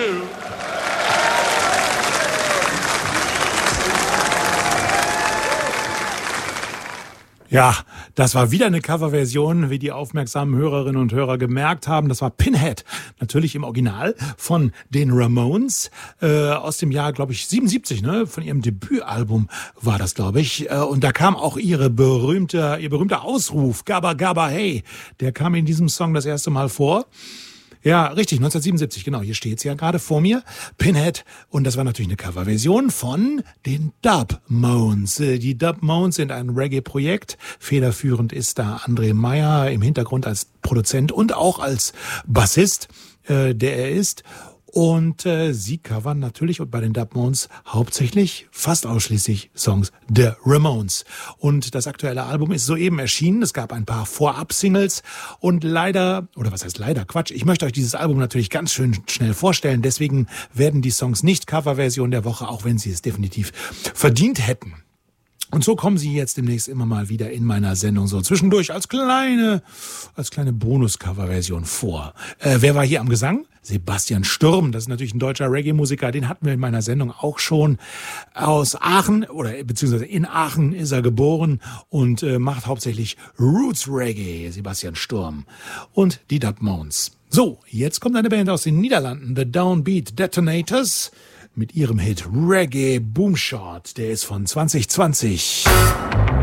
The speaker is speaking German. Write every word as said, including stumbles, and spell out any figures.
do. Ja, das war wieder eine Coverversion, wie die aufmerksamen Hörerinnen und Hörer gemerkt haben. Das war Pinhead, natürlich im Original von den Ramones, äh, aus dem Jahr, glaube ich, siebenundsiebzig, ne? Von ihrem Debütalbum war das, glaube ich. Äh, und da kam auch ihre berühmte, ihr berühmter Ausruf, Gabba Gabba Hey, der kam in diesem Song das erste Mal vor. Ja, richtig, neunzehnhundertsiebenundsiebzig, genau, hier steht's ja gerade vor mir, Pinhead, und das war natürlich eine Coverversion von den Dub-Mones. Die Dub-Mones sind ein Reggae-Projekt, federführend ist da André Meyer im Hintergrund als Produzent und auch als Bassist, äh, der er ist. Und äh, sie covern natürlich und bei den Dub-Mones hauptsächlich, fast ausschließlich Songs der Ramones. Und das aktuelle Album ist soeben erschienen. Es gab ein paar Vorab-Singles und leider, oder was heißt leider, Quatsch, ich möchte euch dieses Album natürlich ganz schön schnell vorstellen. Deswegen werden die Songs nicht Coverversion der Woche, auch wenn sie es definitiv verdient hätten. Und so kommen sie jetzt demnächst immer mal wieder in meiner Sendung so zwischendurch als kleine, als kleine Bonus-Cover-Version vor. Äh, wer war hier am Gesang? Sebastian Sturm, das ist natürlich ein deutscher Reggae-Musiker, den hatten wir in meiner Sendung auch schon. Aus Aachen, oder beziehungsweise in Aachen ist er geboren und äh, macht hauptsächlich Roots Reggae, Sebastian Sturm. Und die Dub-Mones. So, jetzt kommt eine Band aus den Niederlanden, The Downbeat Detonators, mit ihrem Hit Reggae Boomshot, der ist von zwanzig zwanzig.